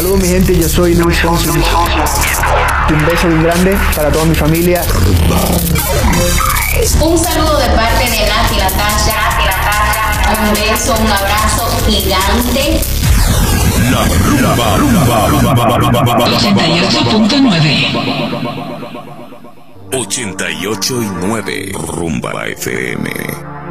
Saludos mi gente, yo soy Luis Fonsi. Un beso bien grande para toda mi familia. Un saludo de parte de Nati Natasha. Un beso, un abrazo gigante. La rumba. 88.9. 88.9 Rumba FM.